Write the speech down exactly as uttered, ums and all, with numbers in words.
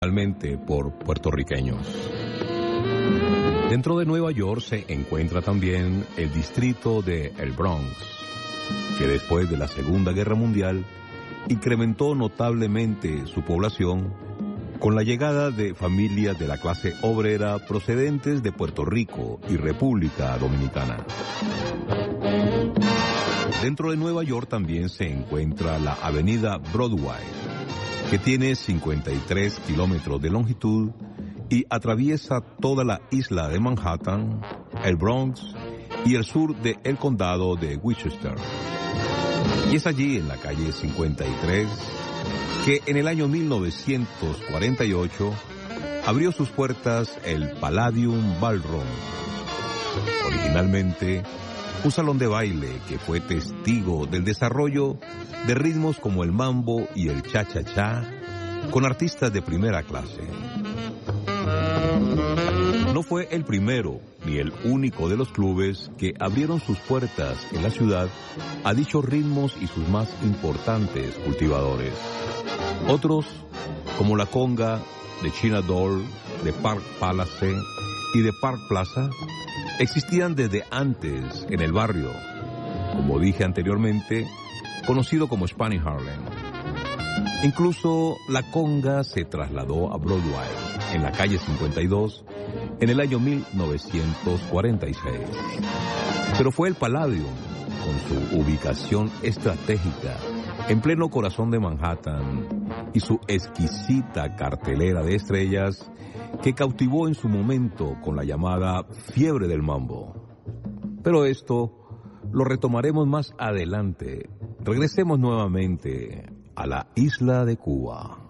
Realmente por puertorriqueños. Dentro de Nueva York se encuentra también el distrito de El Bronx, que después de la Segunda Guerra Mundial incrementó notablemente su población con la llegada de familias de la clase obrera procedentes de Puerto Rico y República Dominicana. Dentro de Nueva York también se encuentra la avenida Broadway, que tiene cincuenta y tres kilómetros de longitud y atraviesa toda la isla de Manhattan, el Bronx y el sur del condado de Westchester. Y es allí, en la calle cincuenta y tres, que en el año mil novecientos cuarenta y ocho abrió sus puertas el Palladium Ballroom. Originalmente, un salón de baile que fue testigo del desarrollo de ritmos como el mambo y el cha-cha-cha, con artistas de primera clase. No fue el primero ni el único de los clubes que abrieron sus puertas en la ciudad a dichos ritmos y sus más importantes cultivadores. Otros, como la conga de China Doll, de Park Palace y de Park Plaza, existían desde antes en el barrio, como dije anteriormente, conocido como Spanish Harlem. Incluso la conga se trasladó a Broadway, en la calle cincuenta y dos, en el año mil novecientos cuarenta y seis. Pero fue el Palladium, con su ubicación estratégica en pleno corazón de Manhattan y su exquisita cartelera de estrellas, que cautivó en su momento con la llamada fiebre del mambo. Pero esto lo retomaremos más adelante. Regresemos nuevamente a la isla de Cuba.